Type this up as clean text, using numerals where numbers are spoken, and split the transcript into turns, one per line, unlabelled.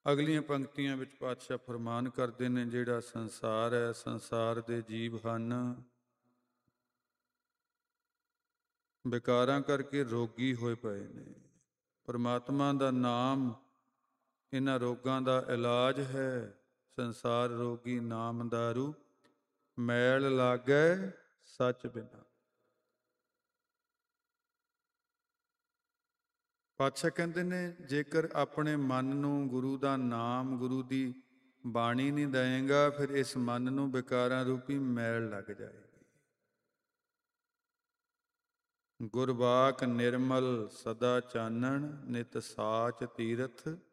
ਅਗਲੀਆਂ ਪੰਕਤੀਆਂ ਵਿੱਚ ਪਾਤਸ਼ਾਹ ਫਰਮਾਨ ਕਰਦੇ ਨੇ, ਜਿਹੜਾ ਸੰਸਾਰ ਹੈ, ਸੰਸਾਰ ਦੇ ਜੀਵ ਹਨ, ਵਿਕਾਰਾਂ ਕਰਕੇ ਰੋਗੀ ਹੋਏ ਪਏ ਨੇ। ਪਰਮਾਤਮਾ ਦਾ ਨਾਮ ਇਹਨਾਂ ਰੋਗਾਂ ਦਾ ਇਲਾਜ ਹੈ। ਸੰਸਾਰ ਰੋਗੀ ਨਾਮ ਦਾਰੂ, ਮੈਲ ਲਾਗੈ ਸੱਚ ਬਿਨਾ। ਪਾਤਸ਼ਾਹ ਕਹਿੰਦੇ ਨੇ, ਜੇਕਰ ਆਪਣੇ ਮਨ ਨੂੰ ਗੁਰੂ ਦਾ ਨਾਮ, ਗੁਰੂ ਦੀ ਬਾਣੀ ਨਹੀਂ ਦੇਵੇਂਗਾ, ਫਿਰ ਇਸ ਮਨ ਨੂੰ ਵਿਕਾਰਾਂ ਰੂਪੀ ਮੈਲ ਲੱਗ ਜਾਏਗੀ। ਗੁਰਬਾਕ ਨਿਰਮਲ ਸਦਾ ਚਾਨਣ, ਨਿਤ ਸਾਚ ਤੀਰਥ